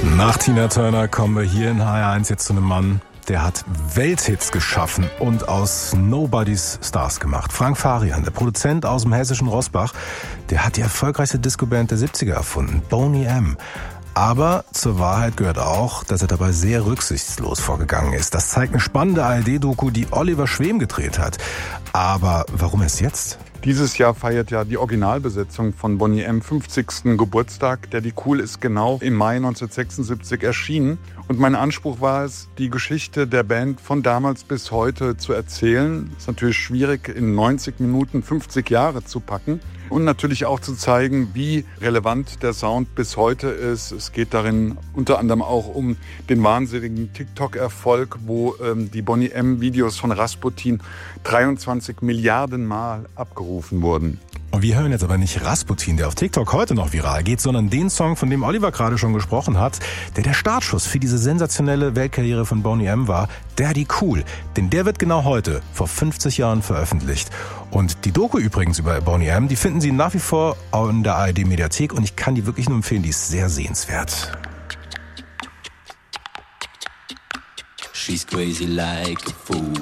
Nach Tina Turner kommen wir hier in HR1 jetzt zu einem Mann, der hat Welthits geschaffen und aus Nobodies Stars gemacht. Frank Farian, der Produzent aus dem hessischen Roßbach, der hat die erfolgreichste Disco-Band der 70er erfunden, Boney M. Aber zur Wahrheit gehört auch, dass er dabei sehr rücksichtslos vorgegangen ist. Das zeigt eine spannende ARD-Doku, die Oliver Schwem gedreht hat. Aber warum erst jetzt? Dieses Jahr feiert ja die Originalbesetzung von Boney M. 50. Geburtstag. Der Die Cool ist genau im Mai 1976 erschienen. Und mein Anspruch war es, die Geschichte der Band von damals bis heute zu erzählen. Ist natürlich schwierig, in 90 Minuten 50 Jahre zu packen. Und natürlich auch zu zeigen, wie relevant der Sound bis heute ist. Es geht darin unter anderem auch um den wahnsinnigen TikTok-Erfolg, wo die Boney M-Videos von Rasputin 23 Milliarden Mal abgerufen wurden. Und wir hören jetzt aber nicht Rasputin, der auf TikTok heute noch viral geht, sondern den Song, von dem Oliver gerade schon gesprochen hat, der Startschuss für diese sensationelle Weltkarriere von Boney M. war, Daddy Cool. Denn der wird genau heute, vor 50 Jahren, veröffentlicht. Und die Doku übrigens über Boney M., die finden Sie nach wie vor in der ARD-Mediathek und ich kann die wirklich nur empfehlen, die ist sehr sehenswert. She's crazy like a fool.